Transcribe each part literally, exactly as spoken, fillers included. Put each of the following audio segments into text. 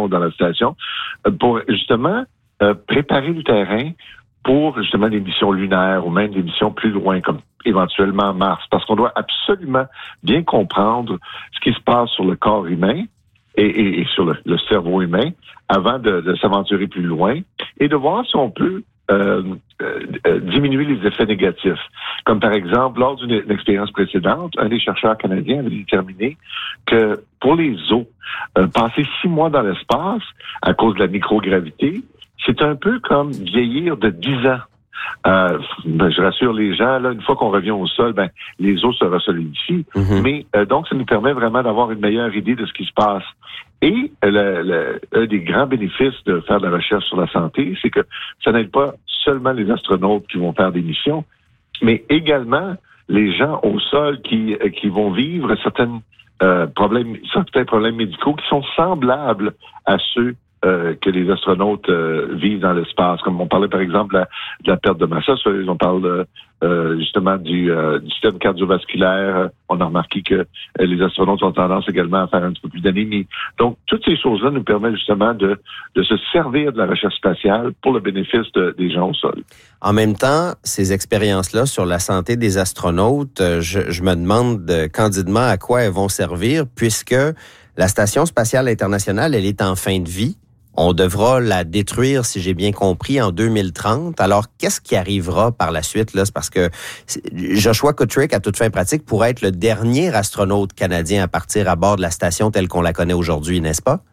rencontre dans la station, euh, pour justement euh, préparer le terrain pour justement des missions lunaires ou même des missions plus loin, comme éventuellement Mars, parce qu'on doit absolument bien comprendre ce qui se passe sur le corps humain et, et, et sur le, le cerveau humain avant de, de s'aventurer plus loin et de voir si on peut euh, euh, diminuer les effets négatifs. Comme par exemple, lors d'une une expérience précédente, un des chercheurs canadiens avait déterminé que pour les os, euh, passer six mois dans l'espace à cause de la microgravité, c'est un peu comme vieillir de dix ans. Euh, ben, je rassure les gens, là, une fois qu'on revient au sol, ben, les os se resolidifient. Mm-hmm. Mais euh, donc, ça nous permet vraiment d'avoir une meilleure idée de ce qui se passe. Et le, le, un des grands bénéfices de faire de la recherche sur la santé, c'est que ça n'aide pas seulement les astronautes qui vont faire des missions, mais également les gens au sol qui, qui vont vivre certaines, euh, problèmes, certains problèmes médicaux qui sont semblables à ceux Euh, que les astronautes euh, vivent dans l'espace. Comme on parlait par exemple de la, de la perte de masse osseuse, on parle de, euh, justement du, euh, du système cardiovasculaire. On a remarqué que euh, les astronautes ont tendance également à faire un petit peu plus d'anémie. Donc, toutes ces choses-là nous permettent justement de, de se servir de la recherche spatiale pour le bénéfice de, des gens au sol. En même temps, ces expériences-là sur la santé des astronautes, je, je me demande candidement à quoi elles vont servir, puisque la Station spatiale internationale, elle est en fin de vie. On devra la détruire, si j'ai bien compris, en deux mille trente. Alors, qu'est-ce qui arrivera par la suite, là? C'est parce que Joshua Kutrick, à toute fin pratique, pourrait être le dernier astronaute canadien à partir à bord de la station telle qu'on la connaît aujourd'hui, n'est-ce pas?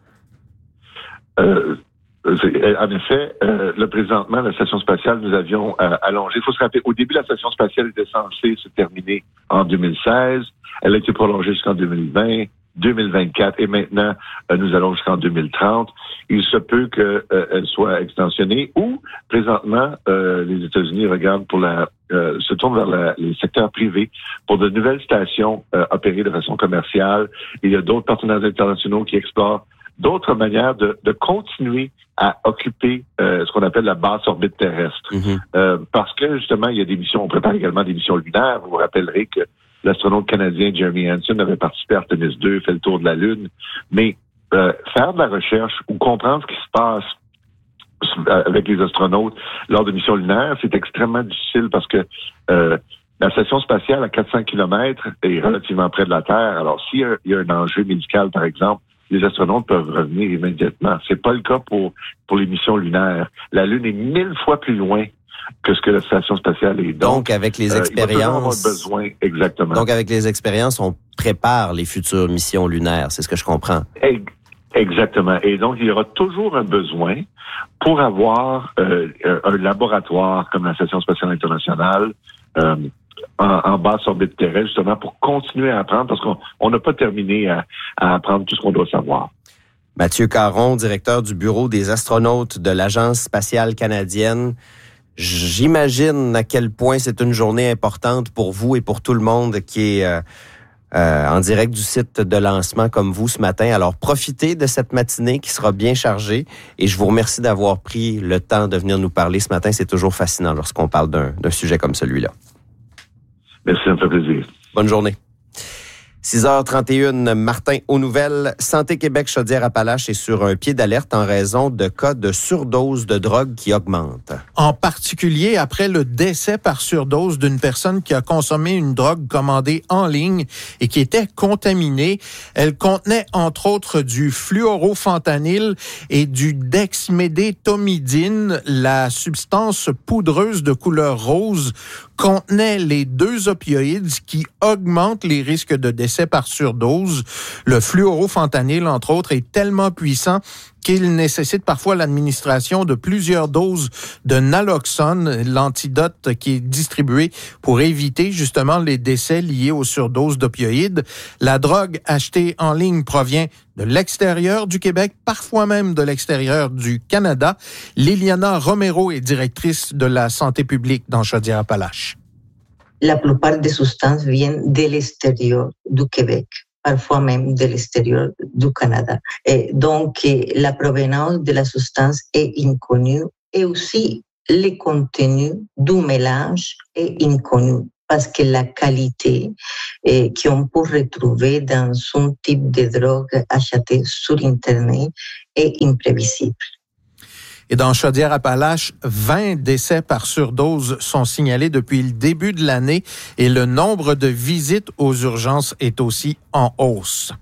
Euh, en effet, euh, là, présentement, la station spatiale, nous avions euh, allongé. Il faut se rappeler, au début, la station spatiale était censée se terminer en deux mille seize. Elle a été prolongée jusqu'en deux mille vingt. deux mille vingt-quatre et maintenant, euh, nous allons jusqu'en deux mille trente. Il se peut qu'elle euh, soit extensionnée ou, présentement, euh, les États-Unis regardent pour la, euh, se tournent vers la, les secteurs privés pour de nouvelles stations euh, opérées de façon commerciale. Il y a d'autres partenaires internationaux qui explorent d'autres manières de, de continuer à occuper euh, ce qu'on appelle la basse orbite terrestre. Mm-hmm. Euh, parce que, justement, il y a des missions, on prépare également des missions lunaires. Vous vous rappellerez que l'astronaute canadien Jeremy Hansen avait participé à Artemis deux, fait le tour de la Lune. Mais euh, faire de la recherche ou comprendre ce qui se passe avec les astronautes lors de missions lunaires, c'est extrêmement difficile parce que euh, la station spatiale à quatre cents kilomètres est relativement près de la Terre. Alors, s'il y a, il y a un enjeu médical, par exemple, les astronautes peuvent revenir immédiatement. C'est pas le cas pour, pour les missions lunaires. La Lune est mille fois plus loin que ce que la station spatiale est. Donc, donc avec les expériences, euh, il va avoir besoin, exactement. Donc, avec les expériences, on prépare les futures missions lunaires. C'est ce que je comprends. Exactement. Et donc, il y aura toujours un besoin pour avoir euh, un laboratoire comme la Station spatiale internationale euh, en, en basse orbite terrestre, justement, pour continuer à apprendre, parce qu'on n'a pas terminé à, à apprendre tout ce qu'on doit savoir. Mathieu Caron, directeur du Bureau des astronautes de l'Agence spatiale canadienne. J'imagine à quel point c'est une journée importante pour vous et pour tout le monde qui est euh, euh, en direct du site de lancement comme vous ce matin. Alors, profitez de cette matinée qui sera bien chargée et je vous remercie d'avoir pris le temps de venir nous parler ce matin. C'est toujours fascinant lorsqu'on parle d'un, d'un sujet comme celui-là. Merci, ça me fait plaisir. Bonne journée. six heures trente et une, Martin, aux nouvelles. Santé Québec Chaudière-Appalaches est sur un pied d'alerte en raison de cas de surdose de drogue qui augmentent. En particulier après le décès par surdose d'une personne qui a consommé une drogue commandée en ligne et qui était contaminée. Elle contenait entre autres du fluorofentanyl et du dexmédétomidine. La substance poudreuse de couleur rose contenait les deux opioïdes qui augmentent les risques de décès par surdose. Le fluorofentanyl, entre autres, est tellement puissant qu'il nécessite parfois l'administration de plusieurs doses de naloxone, l'antidote qui est distribué pour éviter justement les décès liés aux surdoses d'opioïdes. La drogue achetée en ligne provient de l'extérieur du Québec, parfois même de l'extérieur du Canada. Liliana Romero est directrice de la santé publique dans Chaudière-Appalaches. La plupart des substances viennent de l'extérieur du Québec, parfois même de l'extérieur du Canada. Et donc, la provenance de la substance est inconnue et aussi le contenu du mélange est inconnu. parce que la qualité eh, qu'on peut retrouver dans un type de drogue achetée sur Internet est imprévisible. Et dans Chaudière-Appalaches, vingt décès par surdose sont signalés depuis le début de l'année et le nombre de visites aux urgences est aussi en hausse.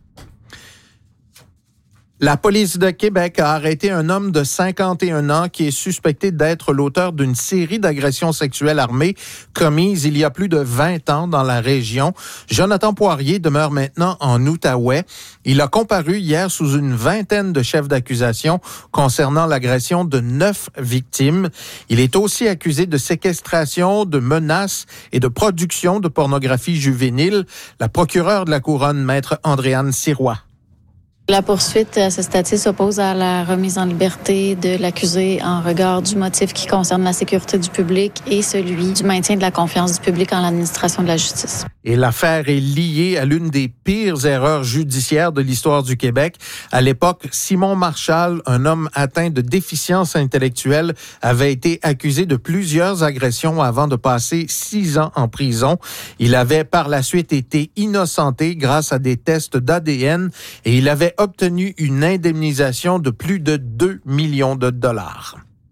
La police de Québec a arrêté un homme de cinquante et un ans qui est suspecté d'être l'auteur d'une série d'agressions sexuelles armées commises il y a plus de vingt ans dans la région. Jonathan Poirier demeure maintenant en Outaouais. Il a comparu hier sous une vingtaine de chefs d'accusation concernant l'agression de neuf victimes. Il est aussi accusé de séquestration, de menaces et de production de pornographie juvénile. La procureure de la Couronne, maître Andréane Sirois. La poursuite à ce stade-ci s'oppose à la remise en liberté de l'accusé en regard du motif qui concerne la sécurité du public et celui du maintien de la confiance du public en l'administration de la justice. Et l'affaire est liée à l'une des pires erreurs judiciaires de l'histoire du Québec. À l'époque, Simon Marchal, un homme atteint de déficience intellectuelle, avait été accusé de plusieurs agressions avant de passer six ans en prison. Il avait par la suite été innocenté grâce à des tests d'A D N et il avait obtenu une indemnisation de plus de deux millions de dollars.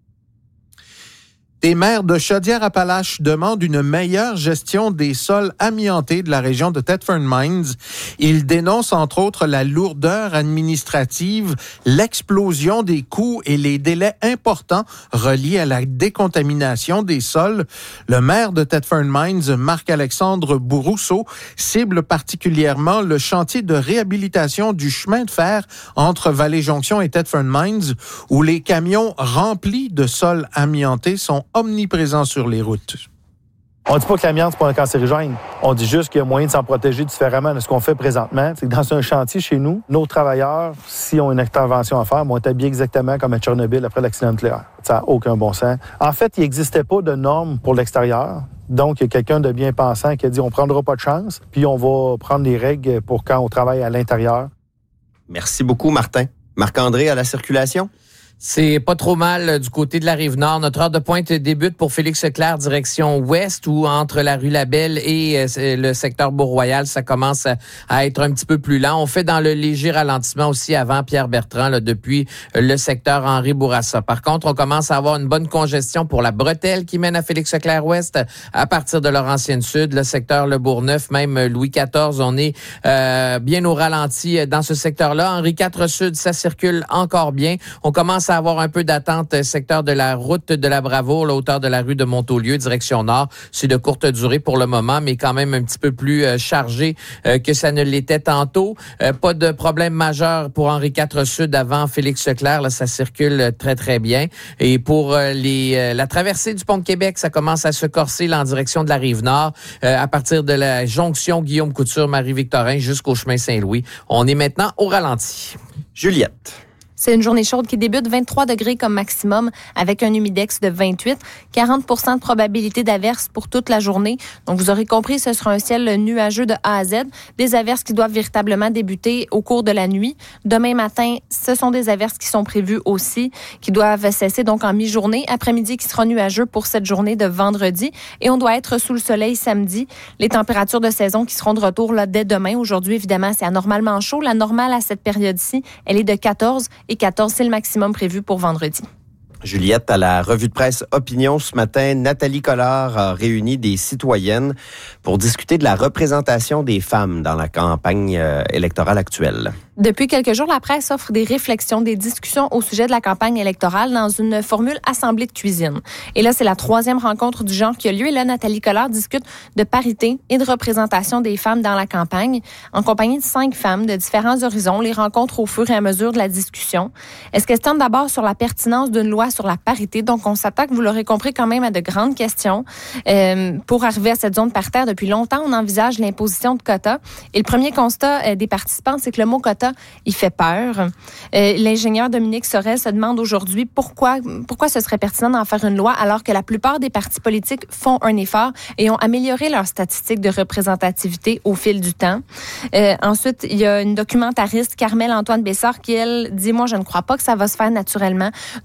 Des maires de Chaudière-Appalaches demandent une meilleure gestion des sols amiantés de la région de Thetford Mines. Ils dénoncent entre autres la lourdeur administrative, l'explosion des coûts et les délais importants reliés à la décontamination des sols. Le maire de Thetford Mines, Marc-Alexandre Bourrousseau, cible particulièrement le chantier de réhabilitation du chemin de fer entre Vallée-Jonction et Thetford Mines, où les camions remplis de sols amiantés sont omniprésents sur les routes. On ne dit pas que l'amiante, c'est pas un cancérigène. On dit juste qu'il y a moyen de s'en protéger différemment de ce qu'on fait présentement. C'est que dans un chantier chez nous, nos travailleurs, s'ils ont une intervention à faire, vont être habillés exactement comme à Tchernobyl après l'accident nucléaire. Ça n'a aucun bon sens. En fait, il n'existait pas de normes pour l'extérieur. Donc, il y a quelqu'un de bien pensant qui a dit on ne prendra pas de chance, puis on va prendre des règles pour quand on travaille à l'intérieur. Merci beaucoup, Martin. Marc-André, à la circulation? C'est pas trop mal du côté de la Rive-Nord. Notre heure de pointe débute pour Félix Leclerc, direction ouest, où entre la rue Labelle et le secteur Beau-Royal, ça commence à être un petit peu plus lent. On fait dans le léger ralentissement aussi avant Pierre-Bertrand, là, depuis le secteur Henri Bourassa. Par contre, on commence à avoir une bonne congestion pour la bretelle qui mène à Félix Leclerc ouest à partir de Laurentienne Sud, le secteur Le Bourgneuf, même Louis quatorze. On est euh, bien au ralenti dans ce secteur-là. Henri quatre Sud, ça circule encore bien. On commence à avoir un peu d'attente secteur de la route de la Bravoure, la hauteur de la rue de Montaulieu, direction nord. C'est de courte durée pour le moment, mais quand même un petit peu plus euh, chargé euh, que ça ne l'était tantôt. Euh, pas de problème majeur pour Henri quatre Sud avant Félix Leclerc. Là, ça circule très, très bien. Et pour euh, les euh, la traversée du pont de Québec, ça commence à se corser là, en direction de la Rive-Nord, euh, à partir de la jonction Guillaume-Couture, Marie-Victorin jusqu'au chemin Saint-Louis. On est maintenant au ralenti. Juliette. C'est une journée chaude qui débute vingt-trois degrés comme maximum avec un humidex de vingt-huit, quarante pour cent de probabilité d'averses pour toute la journée. Donc, vous aurez compris, ce sera un ciel nuageux de A à Z. Des averses qui doivent véritablement débuter au cours de la nuit. Demain matin, ce sont des averses qui sont prévues aussi, qui doivent cesser donc en mi-journée. Après-midi qui sera nuageux pour cette journée de vendredi. Et on doit être sous le soleil samedi. Les températures de saison qui seront de retour là dès demain. Aujourd'hui, évidemment, c'est anormalement chaud. La normale à cette période-ci, elle est de quatorze. Et quatorze, c'est le maximum prévu pour vendredi. Juliette, à la revue de presse Opinion ce matin, Nathalie Collard a réuni des citoyennes pour discuter de la représentation des femmes dans la campagne euh, électorale actuelle. Depuis quelques jours, la presse offre des réflexions, des discussions au sujet de la campagne électorale dans une formule assemblée de cuisine. Et là, c'est la troisième rencontre du genre qui a lieu. Et là, Nathalie Collard discute de parité et de représentation des femmes dans la campagne en compagnie de cinq femmes de différents horizons. Les rencontres au fur et à mesure de la discussion. Elle se questionne d'abord sur la pertinence d'une loi sur la parité. Donc, on s'attaque, vous l'aurez compris, quand même à de grandes questions. Euh, pour arriver à cette zone paritaire, depuis longtemps, on envisage l'imposition de quotas. Et le premier constat euh, des participants, c'est que le mot quota, il fait peur. Euh, l'ingénieur Dominique Sorel se demande aujourd'hui pourquoi, pourquoi ce serait pertinent d'en faire une loi alors que la plupart des partis politiques font un effort et ont amélioré leurs statistiques de représentativité au fil du temps. Euh, ensuite, il y a une documentariste, Carmel Antoine Bessard, qui, elle, dit « Moi, je ne crois pas que ça va se faire naturellement. » Donc, on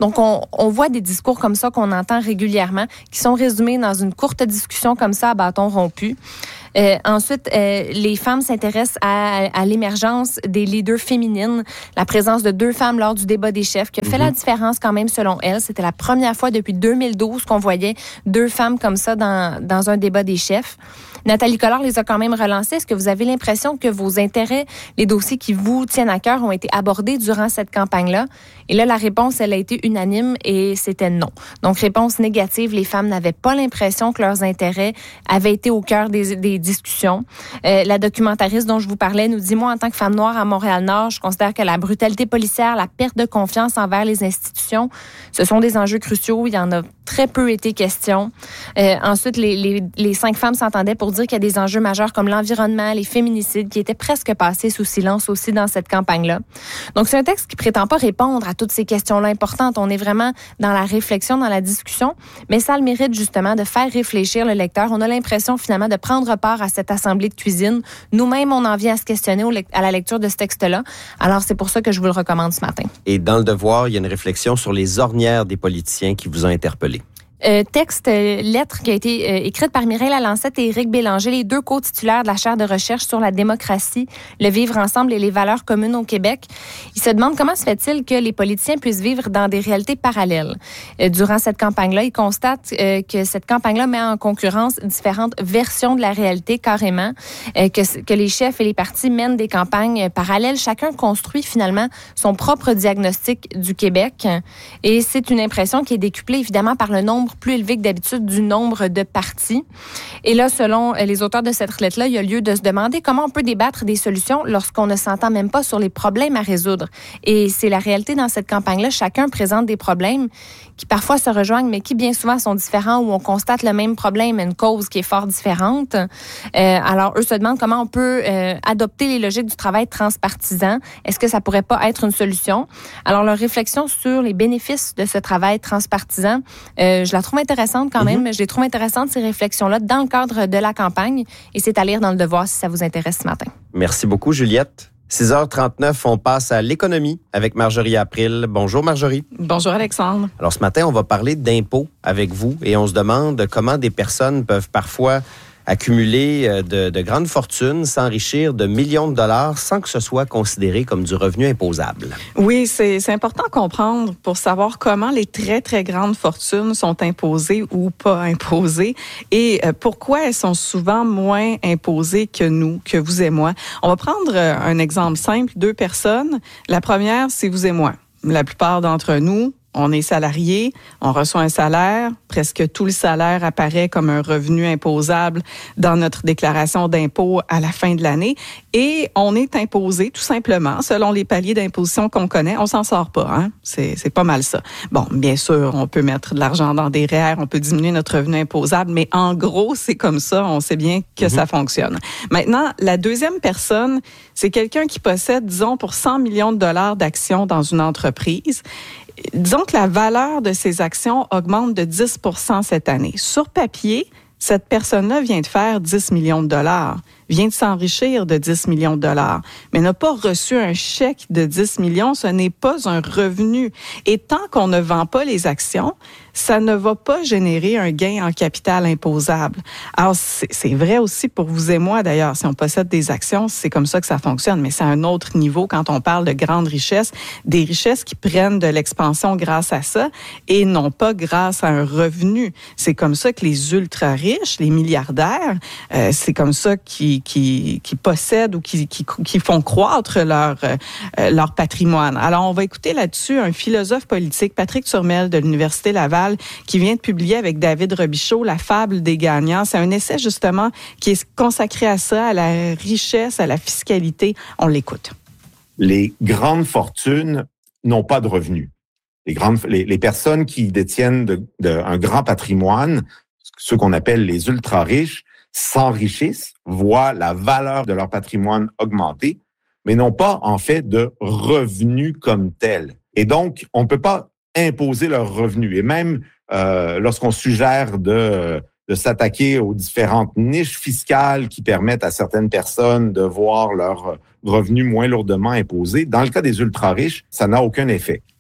on voit des discours comme ça qu'on entend régulièrement, qui sont résumés dans une courte discussion comme ça à bâton rompu. Euh, ensuite, euh, les femmes s'intéressent à, à l'émergence des leaders féminines, la présence de deux femmes lors du débat des chefs, qui a fait mm-hmm. la différence quand même selon elles. C'était la première fois depuis deux mille douze qu'on voyait deux femmes comme ça dans, dans un débat des chefs. Nathalie Collard les a quand même relancés. Est-ce que vous avez l'impression que vos intérêts, les dossiers qui vous tiennent à cœur, ont été abordés durant cette campagne-là? Et là, la réponse, elle a été unanime et c'était non. Donc, réponse négative, les femmes n'avaient pas l'impression que leurs intérêts avaient été au cœur des, des discussions. Euh, la documentariste dont je vous parlais nous dit, moi, en tant que femme noire à Montréal-Nord, je considère que la brutalité policière, la perte de confiance envers les institutions, ce sont des enjeux cruciaux. Il y en a très peu été question. Euh, ensuite, les, les, les cinq femmes s'entendaient pour dire qu'il y a des enjeux majeurs comme l'environnement, les féminicides, qui étaient presque passés sous silence aussi dans cette campagne-là. Donc, c'est un texte qui prétend pas répondre à toutes ces questions-là importantes. On est vraiment dans la réflexion, dans la discussion, mais ça a le mérite justement de faire réfléchir le lecteur. On a l'impression finalement de prendre part à cette assemblée de cuisine. Nous-mêmes, on en vient à se questionner au, à la lecture de ce texte-là. Alors, c'est pour ça que je vous le recommande ce matin. Et dans le Devoir, il y a une réflexion sur les ornières des politiciens qui vous ont interpellé. Euh, texte, euh, lettre qui a été euh, écrite par Mireille Lalancette et Éric Bélanger, les deux co-titulaires de la chaire de recherche sur la démocratie, le vivre ensemble et les valeurs communes au Québec. Ils se demandent comment se fait-il que les politiciens puissent vivre dans des réalités parallèles. Euh, durant cette campagne-là, ils constatent euh, que cette campagne-là met en concurrence différentes versions de la réalité carrément, euh, que, que les chefs et les partis mènent des campagnes parallèles. Chacun construit finalement son propre diagnostic du Québec. Et c'est une impression qui est décuplée évidemment par le nombre plus élevé que d'habitude du nombre de partis. Et là, selon les auteurs de cette lettre-là, il y a lieu de se demander comment on peut débattre des solutions lorsqu'on ne s'entend même pas sur les problèmes à résoudre. Et c'est la réalité dans cette campagne-là. Chacun présente des problèmes qui parfois se rejoignent, mais qui bien souvent sont différents, où on constate le même problème, mais une cause qui est fort différente. Euh, alors, eux se demandent comment on peut euh, adopter les logiques du travail transpartisan. Est-ce que ça pourrait pas être une solution? Alors, leur réflexion sur les bénéfices de ce travail transpartisan, euh, je la trouve intéressante quand même. Mm-hmm. Je les trouve intéressantes, ces réflexions-là, dans le cadre de la campagne. Et c'est à lire dans le Devoir si ça vous intéresse ce matin. Merci beaucoup, Juliette. six heures trente-neuf, on passe à l'économie avec Marjorie April. Bonjour Marjorie. Bonjour Alexandre. Alors ce matin, on va parler d'impôts avec vous et on se demande comment des personnes peuvent parfois accumuler de, de grandes fortunes, s'enrichir de millions de dollars sans que ce soit considéré comme du revenu imposable. Oui, c'est, c'est important de comprendre pour savoir comment les très, très grandes fortunes sont imposées ou pas imposées et pourquoi elles sont souvent moins imposées que nous, que vous et moi. On va prendre un exemple simple, deux personnes. La première, c'est vous et moi. La plupart d'entre nous, on est salarié, on reçoit un salaire, presque tout le salaire apparaît comme un revenu imposable dans notre déclaration d'impôt à la fin de l'année et on est imposé tout simplement selon les paliers d'imposition qu'on connaît. On s'en sort pas, hein? C'est, c'est pas mal ça. Bon, bien sûr, on peut mettre de l'argent dans des R E E R, on peut diminuer notre revenu imposable, mais en gros, c'est comme ça, on sait bien que mm-hmm. ça fonctionne. Maintenant, la deuxième personne, c'est quelqu'un qui possède, disons, pour cent millions de dollars d'actions dans une entreprise. Disons que la valeur de ces actions augmente de dix pour cent cette année. Sur papier, cette personne-là vient de faire dix millions de dollars, vient de s'enrichir de dix millions de dollars, mais n'a pas reçu un chèque de dix millions, ce n'est pas un revenu. Et tant qu'on ne vend pas les actions, ça ne va pas générer un gain en capital imposable. Alors, c'est, c'est vrai aussi pour vous et moi, d'ailleurs. Si on possède des actions, c'est comme ça que ça fonctionne. Mais c'est à un autre niveau quand on parle de grandes richesses, des richesses qui prennent de l'expansion grâce à ça et non pas grâce à un revenu. C'est comme ça que les ultra-riches, les milliardaires, euh, c'est comme ça qu'ils, qu'ils, qu'ils possèdent ou qu'ils, qu'ils, qu'ils font croître leur, euh, leur patrimoine. Alors, on va écouter là-dessus un philosophe politique, Patrick Turmel de l'Université Laval, qui vient de publier avec David Robichaud La fable des gagnants. C'est un essai justement qui est consacré à ça, à la richesse, à la fiscalité. On l'écoute. Les grandes fortunes n'ont pas de revenus. Les grandes, les, les personnes qui détiennent de, de, un grand patrimoine, ceux qu'on appelle les ultra-riches, s'enrichissent, voient la valeur de leur patrimoine augmenter, mais n'ont pas en fait de revenus comme tels. Et donc, on ne peut pas imposer leurs revenus. Et même euh, lorsqu'on suggère de, de s'attaquer aux différentes niches fiscales qui permettent à certaines personnes de voir leurs revenus moins lourdement imposés, dans le cas des ultra-riches, ça n'a aucun effet.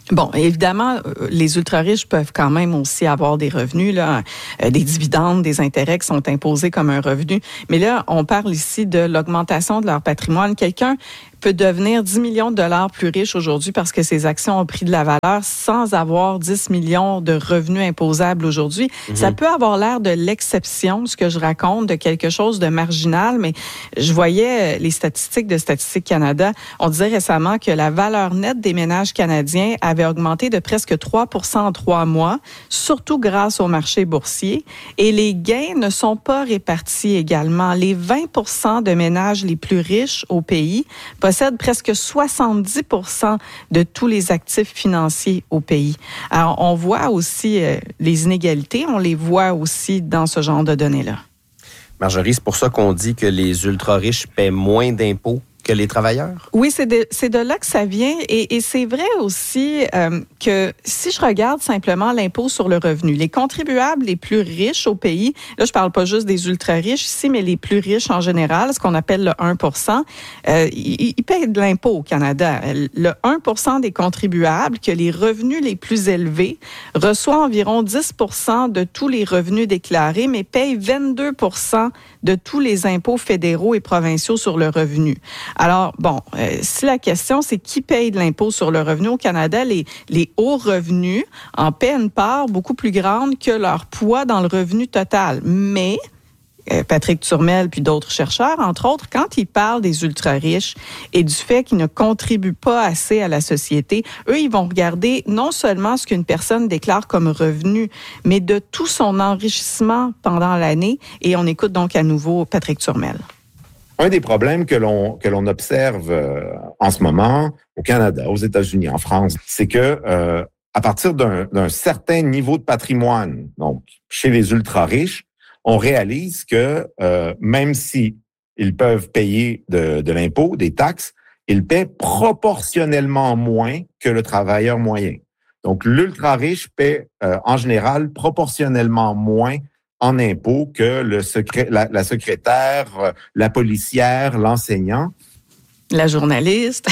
Bon, évidemment, les ultra-riches peuvent quand même aussi avoir des revenus, là, des dividendes, des intérêts qui sont imposés comme un revenu. Mais là, on parle ici de l'augmentation de leur patrimoine. Quelqu'un peut devenir dix millions de dollars plus riche aujourd'hui parce que ses actions ont pris de la valeur sans avoir dix millions de revenus imposables aujourd'hui. Mm-hmm. Ça peut avoir l'air de l'exception, ce que je raconte, de quelque chose de marginal, mais je voyais les statistiques de Statistique Canada. On disait récemment que la valeur nette des ménages canadiens avait augmenté de presque trois pour cent en trois mois, surtout grâce au marché boursier. Et les gains ne sont pas répartis également. Les vingt pour cent de ménages les plus riches au pays possède presque soixante-dix pour cent de tous les actifs financiers au pays. Alors, on voit aussi euh, les inégalités, on les voit aussi dans ce genre de données-là. Marjorie, c'est pour ça qu'on dit que les ultra-riches paient moins d'impôts que les travailleurs? Oui, c'est de, c'est de là que ça vient. Et, et c'est vrai aussi euh, que si je regarde simplement l'impôt sur le revenu, les contribuables les plus riches au pays, là, je parle pas juste des ultra-riches ici, mais les plus riches en général, ce qu'on appelle le un pour cent, euh, ils, ils payent de l'impôt au Canada. Le un pour cent des contribuables qui ont les revenus les plus élevés reçoit environ dix pour cent de tous les revenus déclarés, mais paye vingt-deux pour cent de tous les impôts fédéraux et provinciaux sur le revenu. Alors, bon, euh, si la question, c'est qui paye de l'impôt sur le revenu au Canada, les, les hauts revenus en paient une part beaucoup plus grande que leur poids dans le revenu total. Mais euh, Patrick Turmel puis d'autres chercheurs, entre autres, quand ils parlent des ultra-riches et du fait qu'ils ne contribuent pas assez à la société, eux, ils vont regarder non seulement ce qu'une personne déclare comme revenu, mais de tout son enrichissement pendant l'année. Et on écoute donc à nouveau Patrick Turmel. Un des problèmes que l'on que l'on observe euh, en ce moment au Canada, aux États-Unis, en France, c'est que euh, à partir d'un, d'un certain niveau de patrimoine, donc chez les ultra-riches, on réalise que euh, même si ils peuvent payer de, de l'impôt, des taxes, ils paient proportionnellement moins que le travailleur moyen. Donc l'ultra-riche paie euh, en général proportionnellement moins en impôts que le secré- la, la secrétaire, la policière, l'enseignant. La journaliste.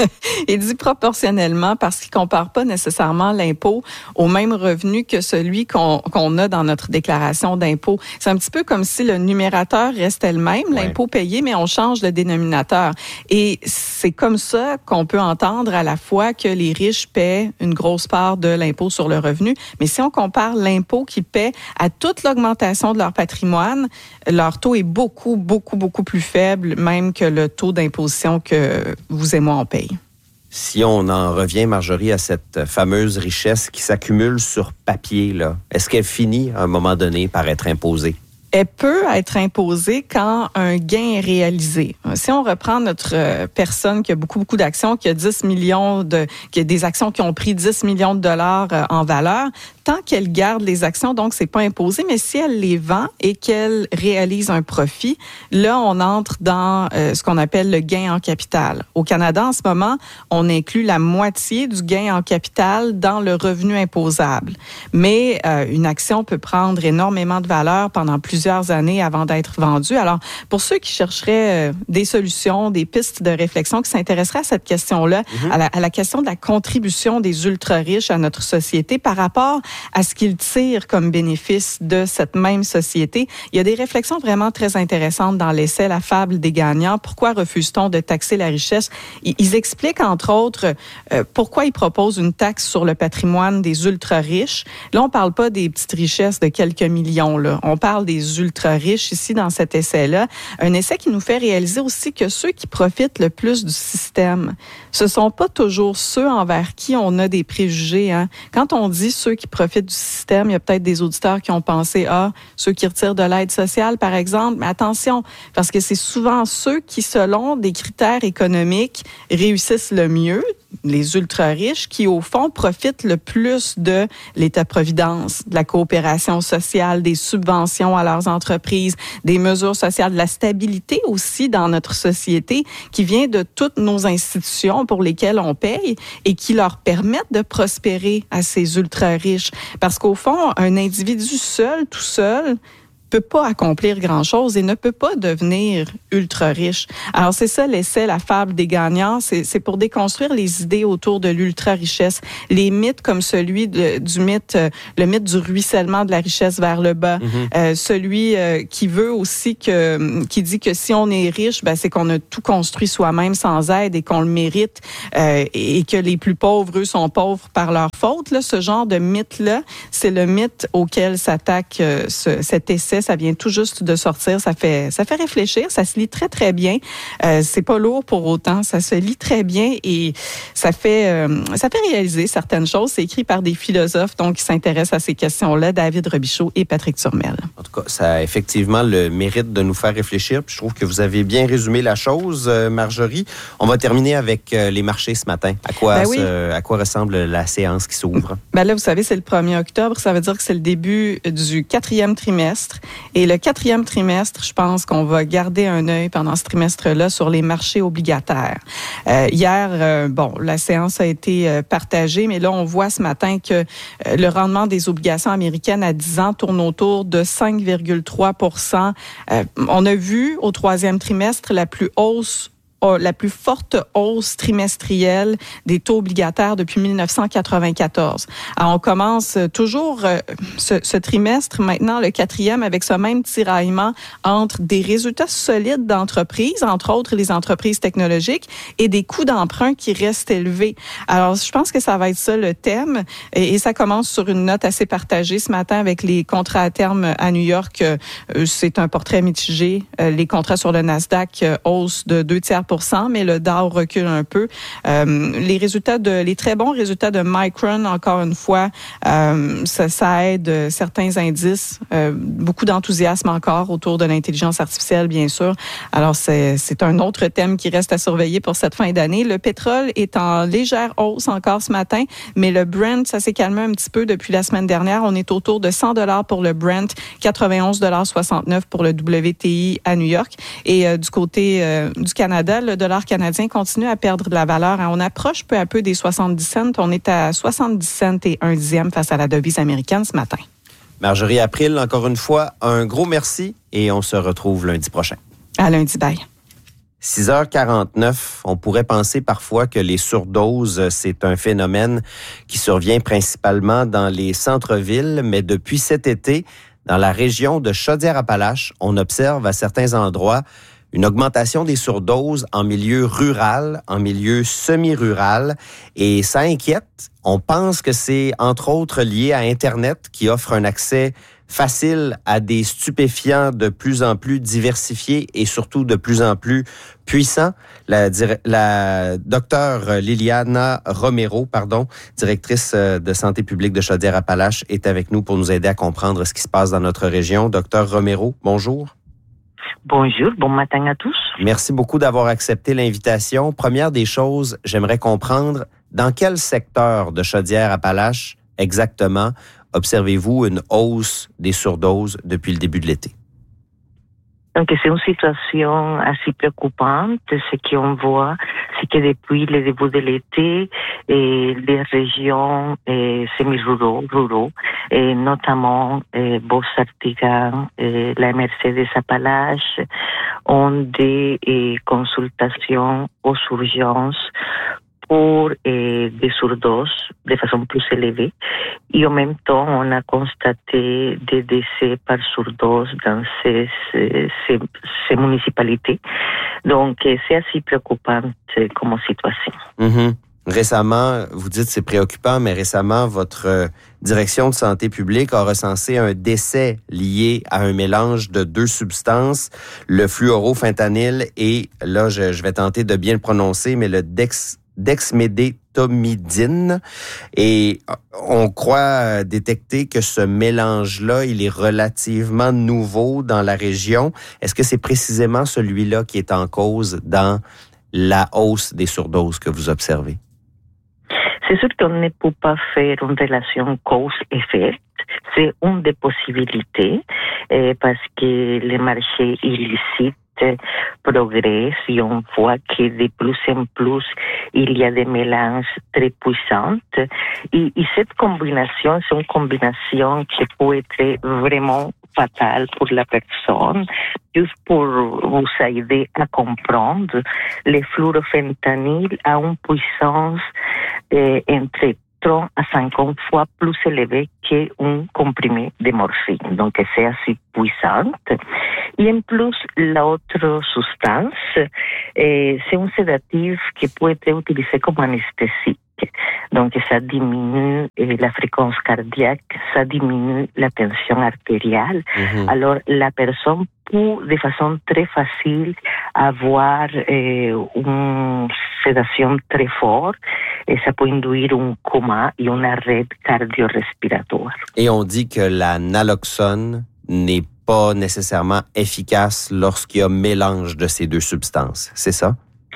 Il dit proportionnellement parce qu'il ne compare pas nécessairement l'impôt au même revenu que celui qu'on, qu'on a dans notre déclaration d'impôt. C'est un petit peu comme si le numérateur restait le même, ouais. L'impôt payé, mais on change le dénominateur. Et c'est comme ça qu'on peut entendre à la fois que les riches paient une grosse part de l'impôt sur le revenu, mais si on compare l'impôt qu'ils paient à toute l'augmentation de leur patrimoine, leur taux est beaucoup, beaucoup, beaucoup plus faible, même que le taux d'imposition que que vous et moi, on paye. Si on en revient, Marjorie, à cette fameuse richesse qui s'accumule sur papier, là, est-ce qu'elle finit à un moment donné par être imposée? Elle peut être imposée quand un gain est réalisé. Si on reprend notre personne qui a beaucoup, beaucoup d'actions, qui a dix millions de, qui a des actions qui ont pris dix millions de dollars en valeur, tant qu'elle garde les actions, donc c'est pas imposé, mais si elle les vend et qu'elle réalise un profit, là, on entre dans euh, ce qu'on appelle le gain en capital. Au Canada, en ce moment, on inclut la moitié du gain en capital dans le revenu imposable. Mais euh, une action peut prendre énormément de valeur pendant plusieurs plusieurs années avant d'être vendue. Alors, pour ceux qui chercheraient euh, des solutions, des pistes de réflexion, qui s'intéresseraient à cette question-là, mm-hmm. à, la, à la question de la contribution des ultra-riches à notre société par rapport à ce qu'ils tirent comme bénéfice de cette même société, il y a des réflexions vraiment très intéressantes dans l'essai « La fable des gagnants ». Pourquoi refuse-t-on de taxer la richesse? Ils, ils expliquent, entre autres, euh, pourquoi ils proposent une taxe sur le patrimoine des ultra-riches. Là, on ne parle pas des petites richesses de quelques millions, là. On parle des ultra-riches ici dans cet essai-là. Un essai qui nous fait réaliser aussi que ceux qui profitent le plus du système, ce sont pas toujours ceux envers qui on a des préjugés. Hein. Quand on dit ceux qui profitent du système, il y a peut-être des auditeurs qui ont pensé, ah, ceux qui retirent de l'aide sociale, par exemple. Mais attention, parce que c'est souvent ceux qui, selon des critères économiques, réussissent le mieux, les ultra-riches, qui, au fond, profitent le plus de l'État-providence, de la coopération sociale, des subventions à leurs entreprises, des mesures sociales, de la stabilité aussi dans notre société qui vient de toutes nos institutions pour lesquelles on paye et qui leur permettent de prospérer à ces ultra-riches. Parce qu'au fond, un individu seul, tout seul, peut pas accomplir grand-chose et ne peut pas devenir ultra riche. Alors, c'est ça l'essai, la fable des gagnants, c'est, c'est pour déconstruire les idées autour de l'ultra-richesse, les mythes comme celui de, du mythe, euh, le mythe du ruissellement de la richesse vers le bas, mm-hmm. euh, celui euh, qui veut aussi que, qui dit que si on est riche, ben, c'est qu'on a tout construit soi-même sans aide et qu'on le mérite, euh, et que les plus pauvres, eux, sont pauvres par leur faute. Là, ce genre de mythe-là, c'est le mythe auquel s'attaque euh, ce, cet essai. Ça vient tout juste de sortir. Ça fait, ça fait réfléchir. Ça se lit très, très bien. Euh, c'est pas lourd pour autant. Ça se lit très bien et ça fait, euh, ça fait réaliser certaines choses. C'est écrit par des philosophes donc qui s'intéressent à ces questions-là, David Robichaud et Patrick Turmel. En tout cas, ça a effectivement le mérite de nous faire réfléchir. Puis je trouve que vous avez bien résumé la chose, euh, Marjorie. On va terminer avec euh, les marchés ce matin. À quoi, ben oui. se, à quoi ressemble la séance qui s'ouvre? Ben là, vous savez, c'est le premier octobre. Ça veut dire que c'est le début du quatrième trimestre. Et le quatrième trimestre, je pense qu'on va garder un œil pendant ce trimestre-là sur les marchés obligataires. Euh, hier, euh, bon, la séance a été euh, partagée, mais là, on voit ce matin que euh, le rendement des obligations américaines à dix ans tourne autour de cinq virgule trois pour cent. Euh, on a vu au troisième trimestre la plus hausse la plus forte hausse trimestrielle des taux obligataires depuis dix-neuf cent quatre-vingt-quatorze. Alors, on commence toujours euh, ce, ce trimestre, maintenant le quatrième, avec ce même tiraillement entre des résultats solides d'entreprises, entre autres les entreprises technologiques, et des coûts d'emprunt qui restent élevés. Alors, je pense que ça va être ça le thème, et, et ça commence sur une note assez partagée ce matin avec les contrats à terme à New York. Euh, c'est un portrait mitigé. Euh, les contrats sur le Nasdaq euh, hausse de deux tiers mais le Dow recule un peu. Euh, les résultats de, les très bons résultats de Micron, encore une fois, euh, ça, ça aide certains indices. Euh, beaucoup d'enthousiasme encore autour de l'intelligence artificielle, bien sûr. Alors, c'est, c'est un autre thème qui reste à surveiller pour cette fin d'année. Le pétrole est en légère hausse encore ce matin, mais le Brent, ça s'est calmé un petit peu depuis la semaine dernière. On est autour de cent dollars pour le Brent, quatre-vingt-onze virgule soixante-neuf pour le W T I à New York. Et euh, du côté euh, du Canada, le dollar canadien continue à perdre de la valeur. On approche peu à peu des soixante-dix cents. On est à soixante-dix cents et un dixième face à la devise américaine ce matin. Marjorie April, encore une fois, un gros merci et on se retrouve lundi prochain. À lundi, bye. six heures quarante-neuf, on pourrait penser parfois que les surdoses, c'est un phénomène qui survient principalement dans les centres-villes, mais depuis cet été, dans la région de Chaudière-Appalaches, on observe à certains endroits une augmentation des surdoses en milieu rural, en milieu semi-rural, et ça inquiète. On pense que c'est entre autres lié à Internet qui offre un accès facile à des stupéfiants de plus en plus diversifiés et surtout de plus en plus puissants. La, la docteure Liliana Romero, pardon, directrice de santé publique de Chaudière-Appalaches, est avec nous pour nous aider à comprendre ce qui se passe dans notre région. Docteur Romero, bonjour. Bonjour, bon matin à tous. Merci beaucoup d'avoir accepté l'invitation. Première des choses, j'aimerais comprendre dans quel secteur de Chaudière-Appalaches exactement observez-vous une hausse des surdoses depuis le début de l'été? Donc, c'est une situation assez préoccupante. Ce qu'on voit, c'est que depuis le début de l'été, et les régions et semi-ruraux, ruraux, et notamment et Beauce-Artigan, et la M R C des Appalaches, ont des et, consultations aux urgences pour eh, des surdoses de façon plus élevée. Et en même temps, on a constaté des décès par surdose dans ces, ces, ces, ces municipalités. Donc, c'est assez préoccupant comme situation. Mm-hmm. Récemment, vous dites c'est préoccupant, mais récemment, votre euh, direction de santé publique a recensé un décès lié à un mélange de deux substances, le fluorofentanyl et, là, je, je vais tenter de bien le prononcer, mais le dex, dexmédétomidine. Et on croit détecter que ce mélange-là, il est relativement nouveau dans la région. Est-ce que c'est précisément celui-là qui est en cause dans la hausse des surdoses que vous observez? C'est sûr qu'on ne peut pas faire une relation cause-effet. C'est une des possibilités eh, parce que les marchés illicites progressent et on voit que de plus en plus il y a des mélanges très puissants. Et, et cette combinaison, c'est une combinaison qui peut être vraiment fatal pour la personne. Juste pour vous aider à comprendre, le fluorofentanyl a une puissance eh, entre trente à cinquante fois plus élevée qu'un comprimé de morphine. Donc, c'est assez puissante. Et en plus, l'autre substance, eh, c'est un sédatif qui peut être utilisé comme anesthésique. Donc, ça diminue eh, la fréquence cardiaque, ça diminue la tension artérielle. Mm-hmm. Alors, la personne peut, de façon très facile, avoir eh, une sédation très forte et ça peut induire un coma et un arrêt cardio-respiratoire. Et on dit que la naloxone n'est pas nécessairement efficace lorsqu'il y a mélange de ces deux substances, c'est ça?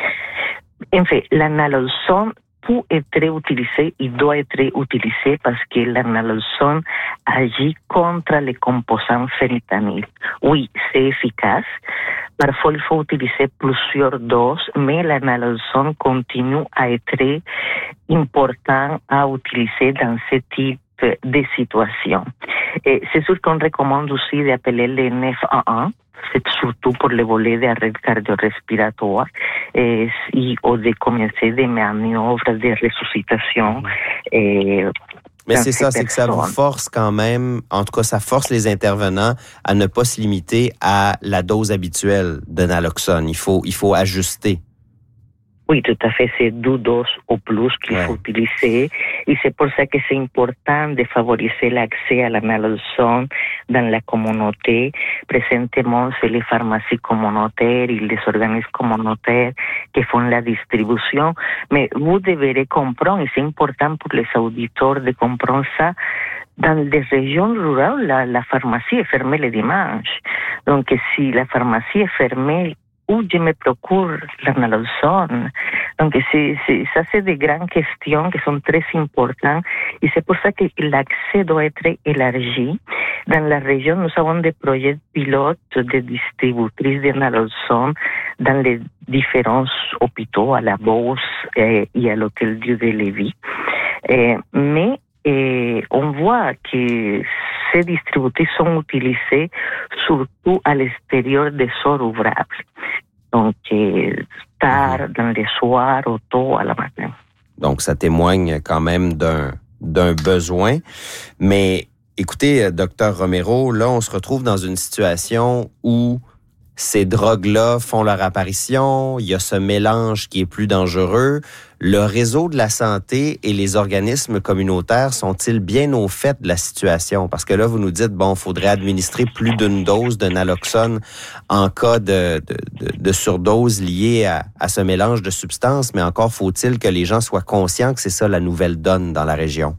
En fait, la naloxone peut être utilisée et doit être utilisée parce que la naloxone agit contre les composants fentanyl. Oui, c'est efficace. Parfois, il faut utiliser plusieurs doses, mais la naloxone continue à être important à utiliser dans ce type de situation. Et c'est sûr qu'on recommande aussi d'appeler le neuf un un. C'est surtout pour le volet d'arrêt cardio-respiratoire et, et ou de commencer des manœuvres de ressuscitation. Et, Mais c'est ça, c'est que ça vous force quand même, en tout cas, ça force les intervenants à ne pas se limiter à la dose habituelle de naloxone. Il faut, il faut ajuster. Oui, tout à fait. C'est deux doses au plus qu'il ouais. faut utiliser. Et c'est pour ça que c'est important de favoriser l'accès à la naloxone dans la communauté. Présentement, c'est les pharmacies communautaires et les organismes communautaires qui font la distribution. Mais vous devrez comprendre, et c'est important pour les auditeurs de comprendre ça, dans les régions rurales, la, la pharmacie est fermée le dimanche. Donc, si la pharmacie est fermée, où je me procure la naloxone. Donc, c'est, c'est, ça, c'est des grandes questions qui sont très importantes et c'est pour ça que l'accès doit être élargi. Dans la région, nous avons des projets pilotes de distributrices de naloxone dans les différents hôpitaux, à la Beauce et, et à l'Hôtel Dieu de Lévis. Et, mais et on voit que ces distributrices sont utilisées surtout à l'extérieur des heures ouvrables. Donc, tard dans les soirs ou tôt à la matin. Donc, ça témoigne quand même d'un, d'un besoin. Mais écoutez, docteur Romero, là, on se retrouve dans une situation où ces drogues-là font leur apparition, il y a ce mélange qui est plus dangereux. Le réseau de la santé et les organismes communautaires sont-ils bien au fait de la situation? Parce que là, vous nous dites, bon, il faudrait administrer plus d'une dose de naloxone en cas de, de, de, de surdose liée à, à ce mélange de substances, mais encore faut-il que les gens soient conscients que c'est ça la nouvelle donne dans la région.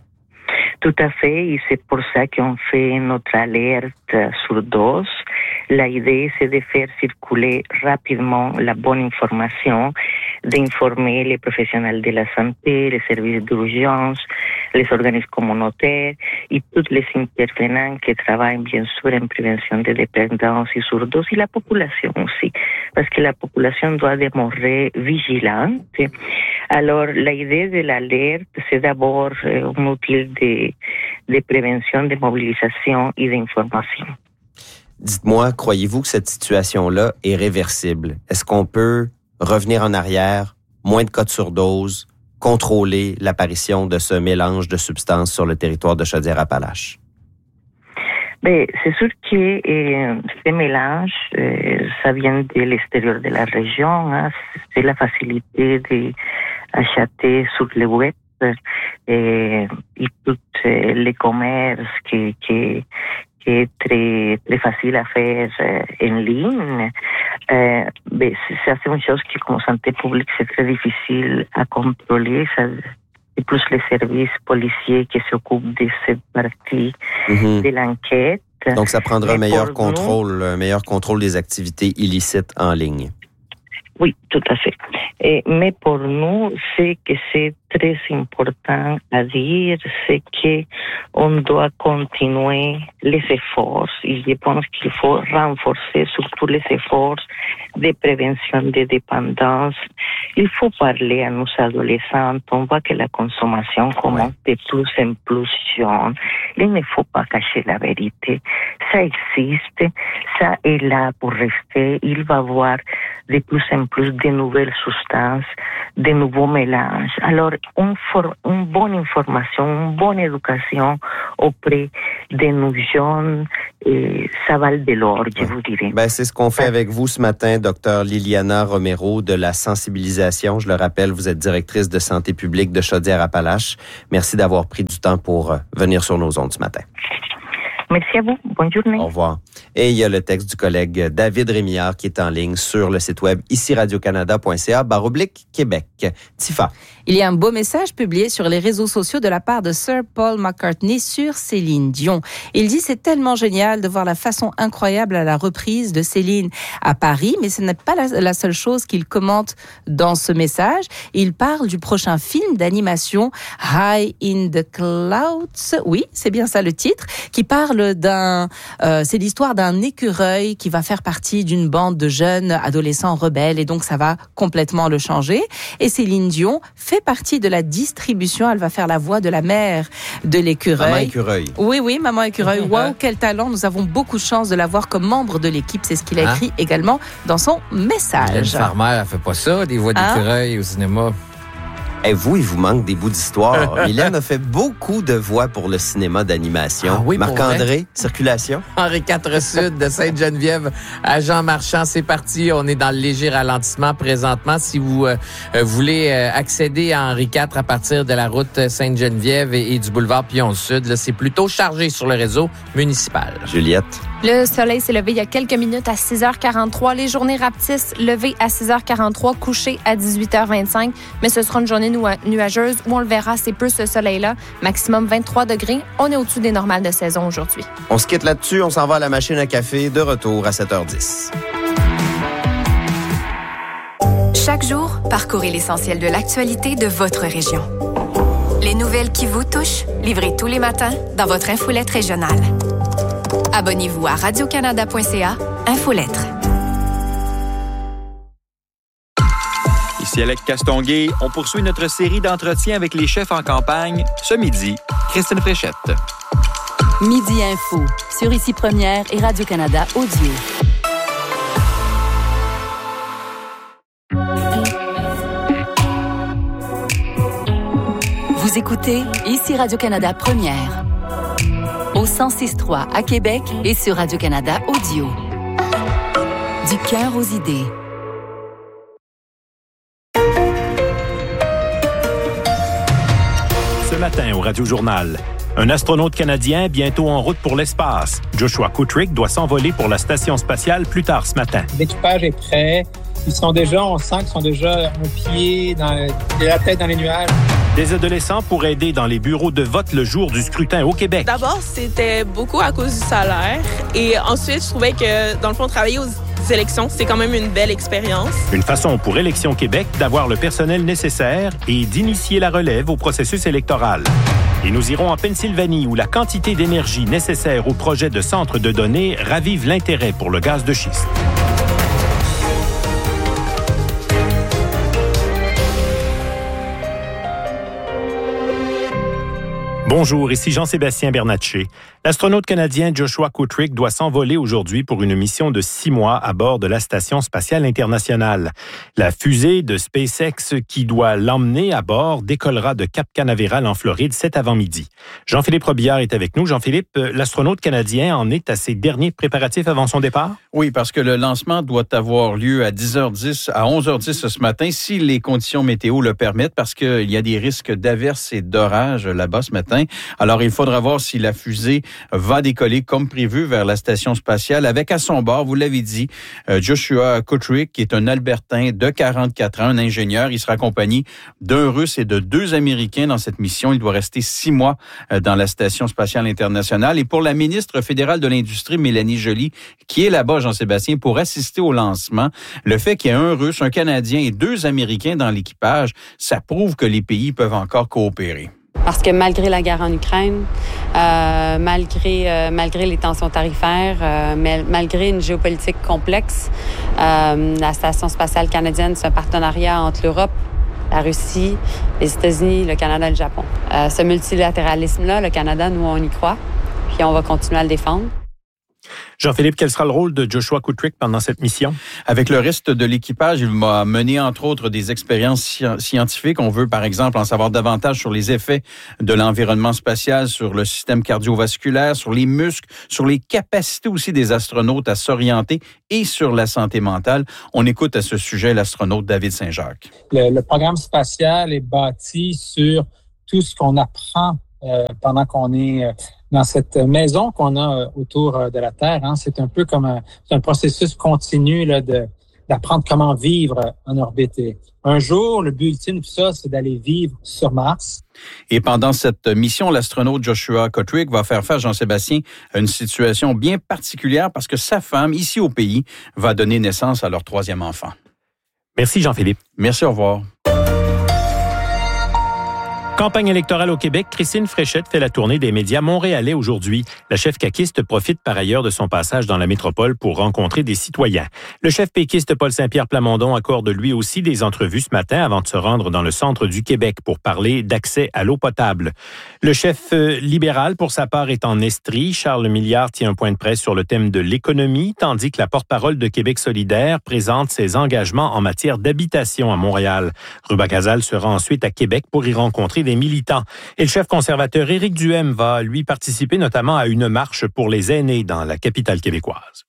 Tout à fait, et c'est pour ça qu'on fait notre alerte surdose. L'idée, c'est de faire circuler rapidement la bonne information, d'informer les professionnels de la santé, les services d'urgence, les organismes communautaires et tous les intervenants qui travaillent bien sûr en prévention de dépendance et surdose et la population aussi, parce que la population doit demeurer vigilante. Alors, l'idée de l'alerte, c'est d'abord euh, un outil de, de prévention, de mobilisation et d'information. Dites-moi, croyez-vous que cette situation-là est réversible? Est-ce qu'on peut revenir en arrière, moins de cas de surdose, contrôler l'apparition de ce mélange de substances sur le territoire de Chaudière-Appalaches? Bien, c'est sûr que euh, ces mélanges, euh, ça vient de l'extérieur de la région. Hein, c'est la facilité d'acheter sur le web euh, et tous euh, les commerces qui, qui qui est très, très facile à faire euh, en ligne. Euh, mais c'est, c'est une chose qui, comme santé publique, c'est très difficile à contrôler. Ça, c'est plus les services policiers qui s'occupent de cette partie mm-hmm. de l'enquête. Donc, ça prendra un meilleur contrôle, nous, un meilleur contrôle des activités illicites en ligne. Oui, tout à fait. Et, mais pour nous, c'est que c'est très important à dire, c'est que on doit continuer les efforts. Et je pense qu'il faut renforcer surtout les efforts de prévention de dépendance. Il faut parler à nos adolescents. On voit que la consommation commence de plus en plus jeune. Il ne faut pas cacher la vérité. Ça existe, ça est là pour rester. Il va y avoir de plus en plus de nouvelles substances, de nouveaux mélanges. Alors, une, for- une bonne information, une bonne éducation auprès de nos jeunes, et ça va de l'or, je vous dirais. Ben, c'est ce qu'on fait avec vous ce matin, docteur Liliana Romero, de la sensibilisation. Je le rappelle, vous êtes directrice de santé publique de Chaudière-Appalaches. Merci d'avoir pris du temps pour venir sur nos ondes ce matin. Merci à vous. Bonne journée. Au revoir. Et il y a le texte du collègue David Rémillard qui est en ligne sur le site web ici radio canada point c a barre oblique Québec. Tifa. Il y a un beau message publié sur les réseaux sociaux de la part de Sir Paul McCartney sur Céline Dion. Il dit « C'est tellement génial de voir la façon incroyable à la reprise de Céline à Paris », mais ce n'est pas la, la seule chose qu'il commente dans ce message. Il parle du prochain film d'animation High in the Clouds. Oui, c'est bien ça le titre, qui parle d'un... Euh, c'est l'histoire d'un écureuil qui va faire partie d'une bande de jeunes adolescents rebelles et donc ça va complètement le changer. Et Céline Dion fait partie de la distribution. Elle va faire la voix de la mère de l'écureuil. Maman écureuil. Oui, oui, Maman écureuil. Waouh, quel talent. Nous avons beaucoup de chance de l'avoir comme membre de l'équipe. C'est ce qu'il a Hein? écrit également dans son message. Hélène Farmer, elle fait pas ça, des voix d'écureuil hein? Au cinéma. Et vous, il vous manque des bouts d'histoire. Mylène a fait beaucoup de voix pour le cinéma d'animation. Ah oui, Marc-André, Circulation. Henri quatre Sud de Sainte-Geneviève à Jean Marchand, c'est parti. On est dans le léger ralentissement présentement. Si vous euh, voulez euh, accéder à Henri quatre à partir de la route Sainte-Geneviève et, et du boulevard Pion-Sud, là, c'est plutôt chargé sur le réseau municipal. Juliette. Le soleil s'est levé il y a quelques minutes à six heures quarante-trois. Les journées rapetissent levées à six heures quarante-trois, couchées à dix-huit heures vingt-cinq. Mais ce sera une journée nuageuse où on le verra, c'est peu ce soleil-là. Maximum vingt-trois degrés. On est au-dessus des normales de saison aujourd'hui. On se quitte là-dessus. On s'en va à la machine à café. De retour à sept heures dix. Chaque jour, parcourez l'essentiel de l'actualité de votre région. Les nouvelles qui vous touchent, livrées tous les matins dans votre infolette régionale. Abonnez-vous à radio canada point c a, Infolettre. Ici Alec Castonguay, on poursuit notre série d'entretiens avec les chefs en campagne. Ce midi, Christine Fréchette. Midi Info, sur Ici Première et Radio-Canada Audio. Vous écoutez Ici Radio-Canada Première. Au cent six trois à Québec et sur Radio-Canada Audio. Du cœur aux idées. Ce matin au Radio-Journal, un astronaute canadien bientôt en route pour l'espace. Joshua Kutrick doit s'envoler pour la station spatiale plus tard ce matin. L'équipage est prêt. Ils sont déjà, on sent qu'ils sont déjà un pied, dans, la tête dans les nuages. Des adolescents pour aider dans les bureaux de vote le jour du scrutin au Québec. D'abord, c'était beaucoup à cause du salaire. Et ensuite, je trouvais que, dans le fond, travailler aux élections, c'est quand même une belle expérience. Une façon pour Élections Québec d'avoir le personnel nécessaire et d'initier la relève au processus électoral. Et nous irons en Pennsylvanie où la quantité d'énergie nécessaire au projet de centre de données ravive l'intérêt pour le gaz de schiste. Bonjour, ici Jean-Sébastien Bernatchez. L'astronaute canadien Joshua Kutrick doit s'envoler aujourd'hui pour une mission de six mois à bord de la Station spatiale internationale. La fusée de SpaceX qui doit l'emmener à bord décollera de Cap Canaveral en Floride cet avant-midi. Jean-Philippe Robillard est avec nous. Jean-Philippe, l'astronaute canadien en est à ses derniers préparatifs avant son départ? Oui, parce que le lancement doit avoir lieu à dix heures dix, à onze heures dix ce matin, si les conditions météo le permettent, parce qu'il y a des risques d'averses et d'orages là-bas ce matin. Alors, il faudra voir si la fusée va décoller comme prévu vers la station spatiale avec à son bord, vous l'avez dit, Joshua Kutrick, qui est un Albertain de quarante-quatre ans, un ingénieur. Il sera accompagné d'un Russe et de deux Américains dans cette mission. Il doit rester six mois dans la station spatiale internationale. Et pour la ministre fédérale de l'Industrie, Mélanie Joly, qui est là-bas, Jean-Sébastien, pour assister au lancement. Le fait qu'il y ait un Russe, un Canadien et deux Américains dans l'équipage, ça prouve que les pays peuvent encore coopérer. Parce que malgré la guerre en Ukraine, euh, malgré, euh, malgré les tensions tarifaires, euh, mais, malgré une géopolitique complexe, euh, la Station spatiale canadienne, c'est un partenariat entre l'Europe, la Russie, les États-Unis, le Canada et le Japon. Euh, ce multilatéralisme-là, le Canada, nous, on y croit, puis on va continuer à le défendre. Jean-Philippe, quel sera le rôle de Joshua Kutrick pendant cette mission? Avec le reste de l'équipage, il va mener entre autres des expériences scientifiques. On veut par exemple en savoir davantage sur les effets de l'environnement spatial, sur le système cardiovasculaire, sur les muscles, sur les capacités aussi des astronautes à s'orienter et sur la santé mentale. On écoute à ce sujet l'astronaute David Saint-Jacques. Le, le programme spatial est bâti sur tout ce qu'on apprend euh, pendant qu'on est... Euh, dans cette maison qu'on a autour de la Terre. Hein. C'est un peu comme un, c'est un processus continu là, de, d'apprendre comment vivre en orbite. Et un jour, le but ultime de tout ça, c'est d'aller vivre sur Mars. Et pendant cette mission, l'astronaute Joshua Kutrick va faire face, Jean-Sébastien, à une situation bien particulière parce que sa femme, ici au pays, va donner naissance à leur troisième enfant. Merci Jean-Philippe. Merci, au revoir. Campagne électorale au Québec, Christine Fréchette fait la tournée des médias montréalais aujourd'hui. La chef caquiste profite par ailleurs de son passage dans la métropole pour rencontrer des citoyens. Le chef péquiste Paul Saint-Pierre Plamondon accorde lui aussi des entrevues ce matin avant de se rendre dans le centre du Québec pour parler d'accès à l'eau potable. Le chef libéral, pour sa part, est en Estrie. Charles Milliard tient un point de presse sur le thème de l'économie, tandis que la porte-parole de Québec solidaire présente ses engagements en matière d'habitation à Montréal. Ruba Gazal sera ensuite à Québec pour y rencontrer des militants. Et le chef conservateur Éric Duhaime va, lui, participer notamment à une marche pour les aînés dans la capitale québécoise.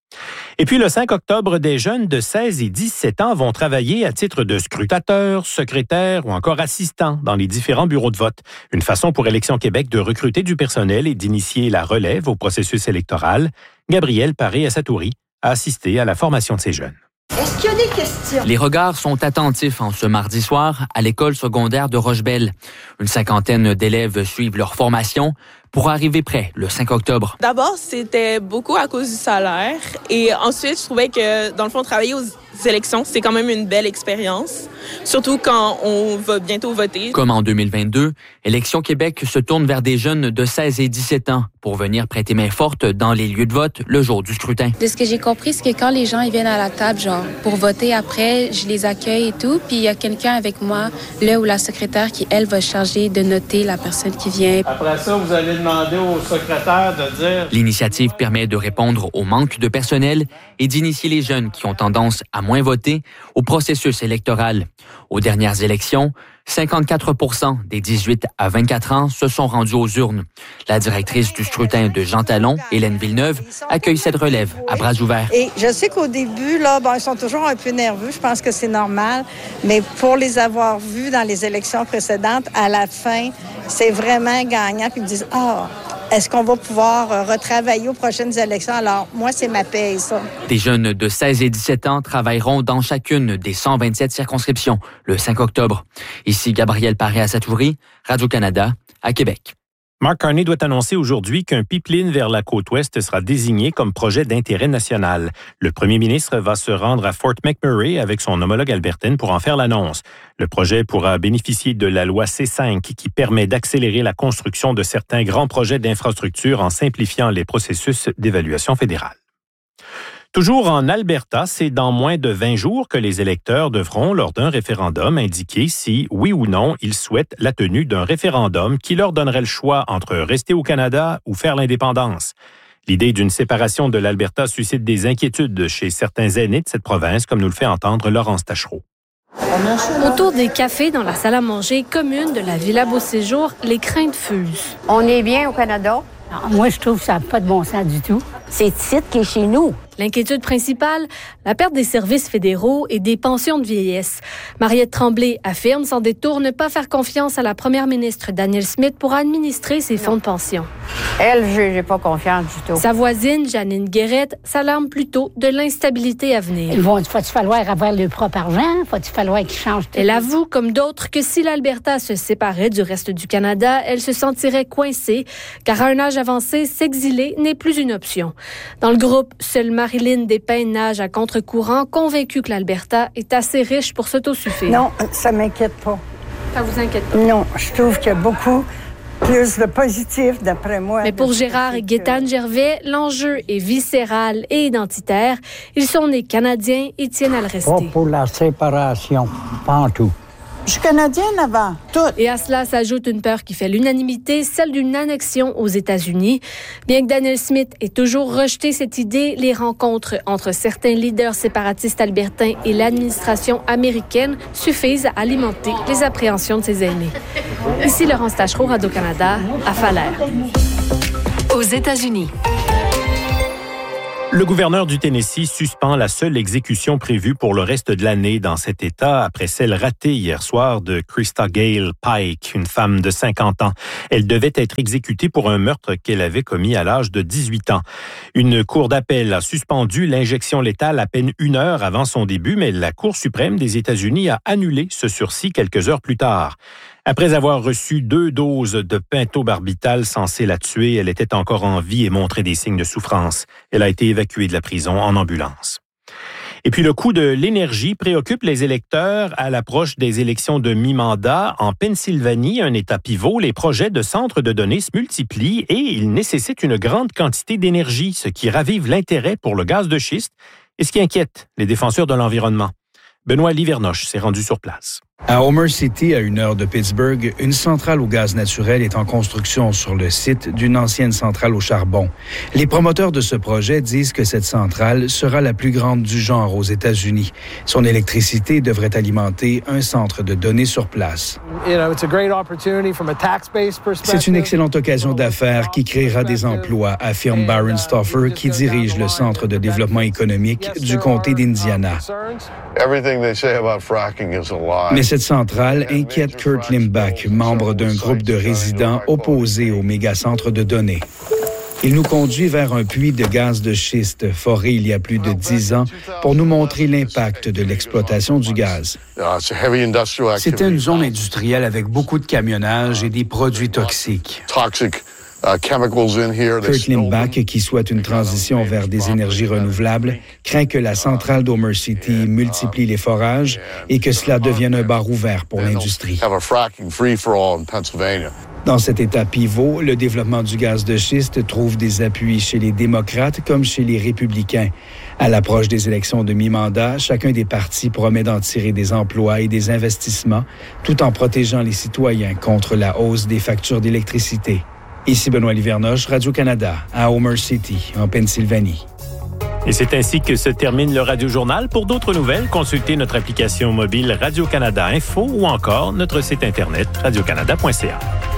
Et puis, le cinq octobre, des jeunes de seize et dix-sept ans vont travailler à titre de scrutateurs, secrétaires ou encore assistants dans les différents bureaux de vote. Une façon pour Élections Québec de recruter du personnel et d'initier la relève au processus électoral. Gabrielle Paré-Assatouri a assisté à la formation de ces jeunes. Est-ce qu'il y a des questions? Les regards sont attentifs en ce mardi soir à l'école secondaire de Rochebelle. Une cinquantaine d'élèves suivent leur formation pour arriver prêts le cinq octobre. D'abord, c'était beaucoup à cause du salaire. Et ensuite, je trouvais que, dans le fond, travailler aux élections, c'est quand même une belle expérience. Surtout quand on va bientôt voter. Comme en deux mille vingt-deux, Élections Québec se tourne vers des jeunes de seize et dix-sept ans pour venir prêter main forte dans les lieux de vote le jour du scrutin. De ce que j'ai compris, c'est que quand les gens ils viennent à la table, genre, pour voter après, je les accueille et tout. Puis il y a quelqu'un avec moi, le ou la secrétaire, qui, elle, va charger de noter la personne qui vient. Après ça, vous allez demander au secrétaire de dire... L'initiative permet de répondre au manque de personnel et d'initier les jeunes qui ont tendance à moins voter au processus électoral. Aux dernières élections, cinquante-quatre pour cent des dix-huit à vingt-quatre ans se sont rendus aux urnes. La directrice du scrutin de Jean Talon, Hélène Villeneuve, accueille cette relève à bras ouverts. Et je sais qu'au début, là, bon, ils sont toujours un peu nerveux. Je pense que c'est normal. Mais pour les avoir vus dans les élections précédentes, à la fin, c'est vraiment gagnant. Puis ils me disent, ah, est-ce qu'on va pouvoir retravailler aux prochaines élections? Alors, moi, c'est ma paye, ça. Des jeunes de seize et dix-sept ans travailleront dans chacune des cent vingt-sept circonscriptions le cinq octobre. Ici Gabrielle Paré-Assatouri, Radio-Canada, à Québec. Mark Carney doit annoncer aujourd'hui qu'un pipeline vers la côte ouest sera désigné comme projet d'intérêt national. Le premier ministre va se rendre à Fort McMurray avec son homologue albertaine pour en faire l'annonce. Le projet pourra bénéficier de la loi C cinq qui permet d'accélérer la construction de certains grands projets d'infrastructure en simplifiant les processus d'évaluation fédérale. Toujours en Alberta, c'est dans moins de vingt jours que les électeurs devront, lors d'un référendum, indiquer si, oui ou non, ils souhaitent la tenue d'un référendum qui leur donnerait le choix entre rester au Canada ou faire l'indépendance. L'idée d'une séparation de l'Alberta suscite des inquiétudes chez certains aînés de cette province, comme nous le fait entendre Laurence Tachereau. Autour des cafés dans la salle à manger commune de la Villa Beau-Séjour, les craintes fusent. On est bien au Canada? Non, moi, je trouve que ça n'a pas de bon sens du tout. C'est ici qui est chez nous. L'inquiétude principale, la perte des services fédéraux et des pensions de vieillesse. Mariette Tremblay affirme sans détour ne pas faire confiance à la première ministre Danielle Smith pour administrer ses fonds de pension. Elle, je n'ai pas confiance du tout. Sa voisine, Janine Guérette, s'alarme plutôt de l'instabilité à venir. Ils vont, faut-il falloir avoir le propre argent? Faut-il falloir qu'ils changent tout? Elle avoue, comme d'autres, que si l'Alberta se séparait du reste du Canada, elle se sentirait coincée, car à un âge avancé, s'exiler n'est plus une option. Dans le groupe, seul Marie Marilyn Despins nage à contre-courant, convaincue que l'Alberta est assez riche pour s'autosuffire. Non, ça m'inquiète pas. Ça vous inquiète pas? Non, je trouve qu'il y a beaucoup plus de positif, d'après moi. Mais pour Gérard et Gaétane Gervais, l'enjeu est viscéral et identitaire. Ils sont nés canadiens et tiennent à le rester. Pas pour la séparation, pas en tout. Je suis canadienne avant, tout. Et à cela s'ajoute une peur qui fait l'unanimité, celle d'une annexion aux États-Unis. Bien que Danielle Smith ait toujours rejeté cette idée, les rencontres entre certains leaders séparatistes albertains et l'administration américaine suffisent à alimenter les appréhensions de ses aînés. Ici Laurence Tachereau, Radio-Canada, à Falaire. Aux États-Unis. Le gouverneur du Tennessee suspend la seule exécution prévue pour le reste de l'année dans cet État après celle ratée hier soir de Krista Gale Pike, une femme de cinquante ans. Elle devait être exécutée pour un meurtre qu'elle avait commis à l'âge de dix-huit ans. Une cour d'appel a suspendu l'injection létale à peine une heure avant son début, mais la Cour suprême des États-Unis a annulé ce sursis quelques heures plus tard. Après avoir reçu deux doses de pentobarbital censées la tuer, elle était encore en vie et montrait des signes de souffrance. Elle a été évacuée de la prison en ambulance. Et puis le coût de l'énergie préoccupe les électeurs à l'approche des élections de mi-mandat. En Pennsylvanie, un État pivot, les projets de centres de données se multiplient et ils nécessitent une grande quantité d'énergie, ce qui ravive l'intérêt pour le gaz de schiste et ce qui inquiète les défenseurs de l'environnement. Benoît Livernoche s'est rendu sur place. À Homer City, à une heure de Pittsburgh, une centrale au gaz naturel est en construction sur le site d'une ancienne centrale au charbon. Les promoteurs de ce projet disent que cette centrale sera la plus grande du genre aux États-Unis. Son électricité devrait alimenter un centre de données sur place. C'est une excellente occasion d'affaires qui créera des emplois, affirme Byron Stauffer, qui dirige le Centre de développement économique du comté d'Indiana. Mais cette centrale inquiète Kurt Limbach, membre d'un groupe de résidents opposés au mégacentre de données. Il nous conduit vers un puits de gaz de schiste foré il y a plus de dix ans pour nous montrer l'impact de l'exploitation du gaz. C'était une zone industrielle avec beaucoup de camionnage et des produits toxiques. Kurt Limbach, qui souhaite une transition vers des énergies renouvelables, craint que la centrale d'Homer City multiplie les forages et que cela devienne un bar ouvert pour l'industrie. Dans cet État pivot, le développement du gaz de schiste trouve des appuis chez les démocrates comme chez les républicains. À l'approche des élections de mi-mandat, chacun des partis promet d'en tirer des emplois et des investissements, tout en protégeant les citoyens contre la hausse des factures d'électricité. Ici Benoît Livernoche, Radio-Canada, à Homer City, en Pennsylvanie. Et c'est ainsi que se termine le Radio-Journal. Pour d'autres nouvelles, consultez notre application mobile Radio-Canada Info ou encore notre site Internet radio canada point c a.